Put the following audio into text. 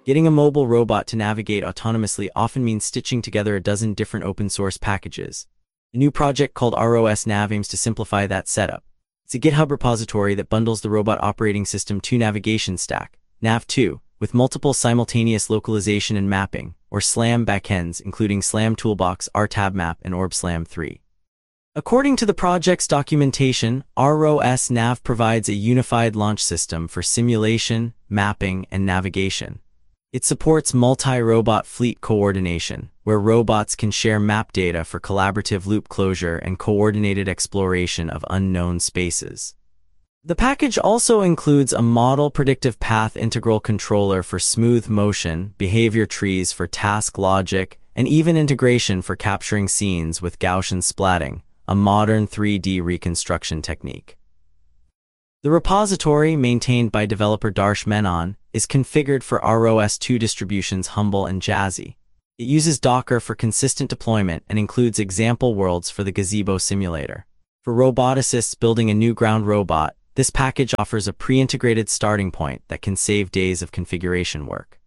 Getting a mobile robot to navigate autonomously often means stitching together a dozen different open-source packages. A new project called ROS Nav aims to simplify that setup. It's a GitHub repository that bundles the Robot Operating System 2 navigation stack, Nav2, with multiple simultaneous localization and mapping, or SLAM backends, including SLAM Toolbox, RTabMap, and OrbSLAM 3. According to the project's documentation, ROS Nav provides a unified launch system for simulation, mapping, and navigation. It supports multi-robot fleet coordination, where robots can share map data for collaborative loop closure and coordinated exploration of unknown spaces. The package also includes a model predictive path integral controller for smooth motion, behavior trees for task logic, and even integration for capturing scenes with Gaussian splatting, a modern 3D reconstruction technique. The repository, maintained by developer Darsh Menon, is configured for ROS2 distributions Humble and Jazzy. It uses Docker for consistent deployment and includes example worlds for the Gazebo simulator. For roboticists building a new ground robot, this package offers a pre-integrated starting point that can save days of configuration work.